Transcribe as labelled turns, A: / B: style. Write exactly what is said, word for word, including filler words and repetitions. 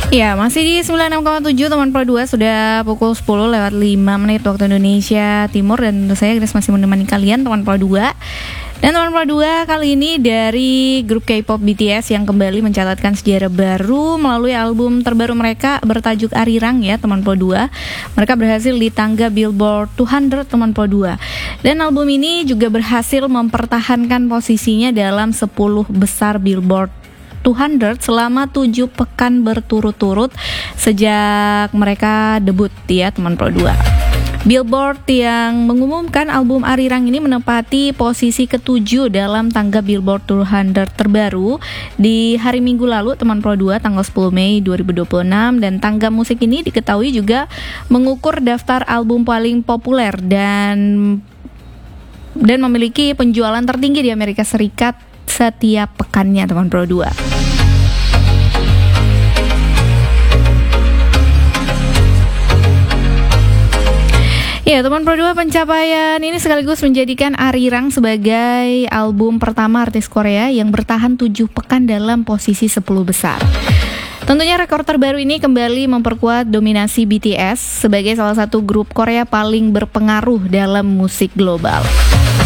A: Ya, masih di sembilan puluh enam koma tujuh teman Pro dua, sudah pukul sepuluh lewat lima menit waktu Indonesia Timur. Dan tentu saya Grace masih menemani kalian teman Pro dua. Dan teman Pro dua kali ini dari grup K-pop B T S yang kembali mencatatkan sejarah baru melalui album terbaru mereka bertajuk Arirang ya teman Pro dua. Mereka berhasil di tangga Billboard dua ratus teman Pro dua. Dan album ini juga berhasil mempertahankan posisinya dalam sepuluh besar Billboard dua ratus selama tujuh pekan berturut-turut sejak mereka debut ya teman Pro dua. Billboard yang mengumumkan album Arirang ini menempati posisi ketujuh dalam tangga Billboard dua ratus terbaru di hari Minggu lalu teman Pro dua tanggal sepuluh Mei dua ribu dua puluh enam. Dan tangga musik ini diketahui juga mengukur daftar album paling populer dan dan memiliki penjualan tertinggi di Amerika Serikat setiap pekannya teman Pro dua. Ya teman Pro dua, pencapaian ini sekaligus menjadikan Arirang sebagai album pertama artis Korea yang bertahan tujuh pekan dalam posisi sepuluh besar. Tentunya rekor terbaru ini kembali memperkuat dominasi B T S sebagai salah satu grup Korea paling berpengaruh dalam musik global.